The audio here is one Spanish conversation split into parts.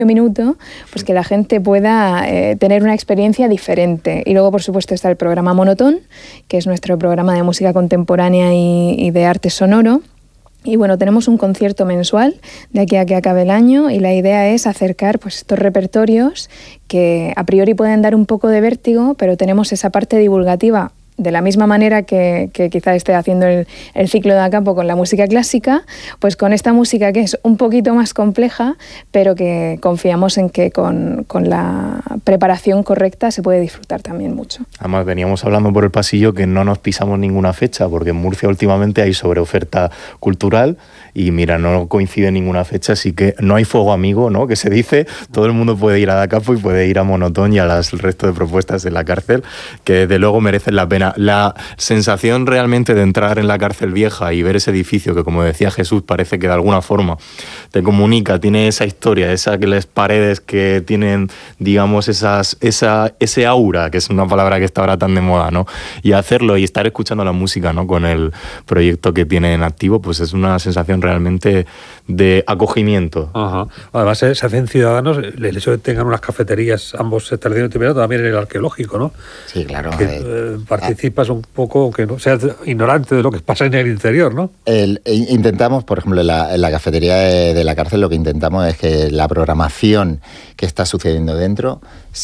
minuto, pues que la gente pueda tener una experiencia diferente. Y luego, por supuesto, está el programa Monotón, que es nuestro programa de música contemporánea y de arte sonoro. Y bueno, tenemos un concierto mensual de aquí a que acabe el año, y la idea es acercar pues estos repertorios que a priori pueden dar un poco de vértigo, pero tenemos esa parte divulgativa. De la misma manera que quizá esté haciendo el ciclo de Acampo con la música clásica, pues con esta música que es un poquito más compleja, pero que confiamos en que con la preparación correcta se puede disfrutar también mucho. Además, veníamos hablando por el pasillo que no nos pisamos ninguna fecha, porque en Murcia últimamente hay sobreoferta cultural y mira, no coincide ninguna fecha, así que no hay fuego amigo, ¿no? Que se dice, todo el mundo puede ir a Acampo y puede ir a Monotón y a el resto de propuestas de la cárcel, que desde luego merecen la pena. La sensación realmente de entrar en la cárcel vieja y ver ese edificio que, como decía Jesús, parece que de alguna forma te comunica, tiene esa historia, las paredes que tienen, digamos, ese aura, que es una palabra que está ahora tan de moda, ¿no? Y hacerlo y estar escuchando la música, ¿no? Con el proyecto que tiene en activo, pues es una sensación realmente de acogimiento. Ajá. Además, se hacen ciudadanos, el hecho de que tengan unas cafeterías, ambos establecimientos, también en el arqueológico, ¿no? Sí, claro. Participas un poco, que no seas ignorante de lo que pasa en el interior, ¿no? Intentamos, por ejemplo, en la cafetería de la cárcel, lo que intentamos es que la programación que está sucediendo dentro,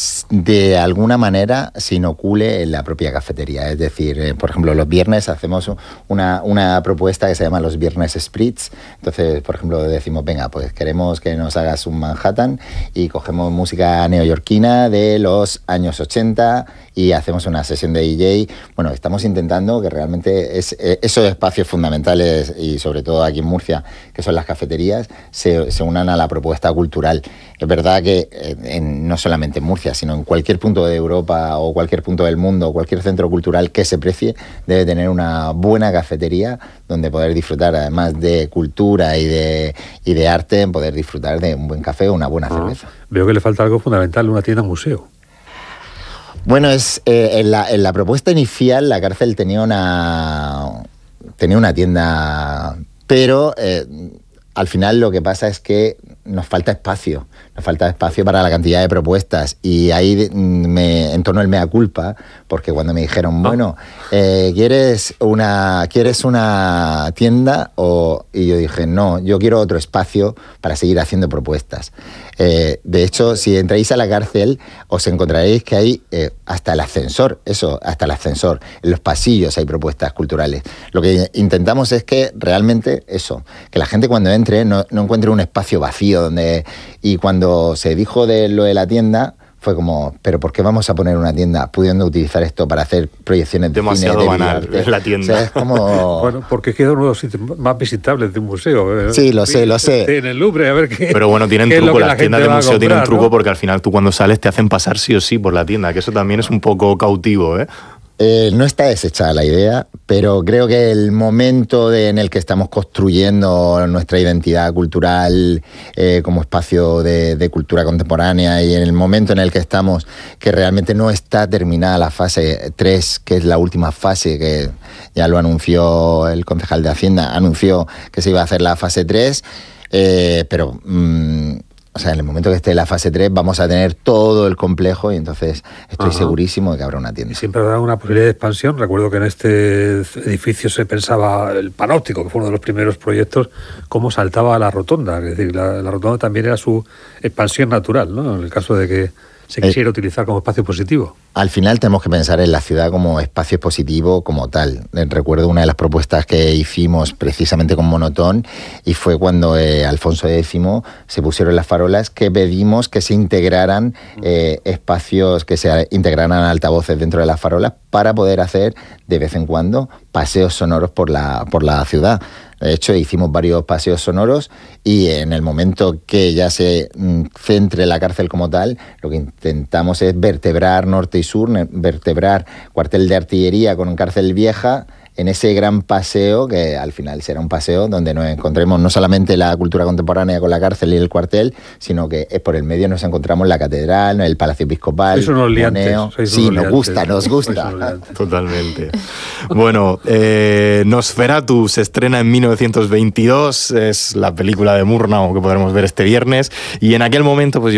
de alguna manera, se inocule en la propia cafetería. Es decir, por ejemplo, los viernes hacemos una propuesta que se llama los Viernes Spritz. Entonces, por ejemplo, decimos, venga, pues queremos que nos hagas un Manhattan, y cogemos música neoyorquina de los años 80 y hacemos una sesión de DJ. Bueno, estamos intentando que realmente esos espacios fundamentales, y sobre todo aquí en Murcia, que son las cafeterías, se unan a la propuesta cultural. Es verdad que no solamente en Murcia, sino en cualquier punto de Europa o cualquier punto del mundo, cualquier centro cultural que se precie, debe tener una buena cafetería donde poder disfrutar, además de cultura y de arte, poder disfrutar de un buen café o una buena cerveza. Veo que le falta algo fundamental, una tienda museo. Bueno, en la propuesta inicial la cárcel tenía una tienda, pero al final lo que pasa es que nos falta espacio para la cantidad de propuestas, y ahí me entornó el mea culpa, porque cuando me dijeron, bueno, ¿quieres una tienda? Y yo dije, no, yo quiero otro espacio para seguir haciendo propuestas. De hecho, si entráis a la cárcel, os encontraréis que hay hasta el ascensor, en los pasillos hay propuestas culturales. Lo que intentamos es que realmente que la gente cuando entre no encuentre un espacio vacío y cuando se dijo de lo de la tienda, fue como, ¿pero por qué vamos a poner una tienda pudiendo utilizar esto para hacer proyecciones de demasiado cine? Demasiado banal, es la tienda. O sea, es como... Bueno, porque queda uno de los sitios más visitables de un museo. Sí, lo sé. En el Louvre, a ver qué. Pero bueno, tienen truco, las tiendas de museo tienen truco, ¿no? Porque al final tú cuando sales te hacen pasar sí o sí por la tienda, que eso también es un poco cautivo, ¿eh? No está desechada la idea, pero creo que el momento en el que estamos construyendo nuestra identidad cultural como espacio de cultura contemporánea, y en el momento en el que estamos, que realmente no está terminada la fase 3, que es la última fase, que ya lo anunció el concejal de Hacienda, anunció que se iba a hacer la fase 3, pero... O sea, en el momento que esté la fase 3 vamos a tener todo el complejo, y entonces estoy segurísimo de que habrá una tienda. Y siempre habrá una posibilidad de expansión. Recuerdo que en este edificio se pensaba el Panóptico, que fue uno de los primeros proyectos, cómo saltaba a la rotonda. Es decir, la rotonda también era su expansión natural, ¿no? En el caso de que se quisiera utilizar como espacio positivo. Al final tenemos que pensar en la ciudad como espacio positivo como tal. Recuerdo una de las propuestas que hicimos precisamente con Monotón, y fue cuando Alfonso X se pusieron las farolas, que pedimos que se integraran espacios, que se integraran altavoces dentro de las farolas para poder hacer de vez en cuando paseos sonoros por la ciudad. De hecho, hicimos varios paseos sonoros, y en el momento que ya se centre la cárcel como tal, lo que intentamos es vertebrar norte y sur, vertebrar cuartel de artillería con cárcel vieja, en ese gran paseo, que al final será un paseo donde nos encontremos no solamente la cultura contemporánea con la cárcel y el cuartel, sino que por el medio nos encontramos la catedral, el Palacio Episcopal, sois unos liantes, sí, nos gusta. Totalmente. Bueno, Nosferatu se estrena en 1922, es la película de Murnau que podremos ver este viernes, y en aquel momento pues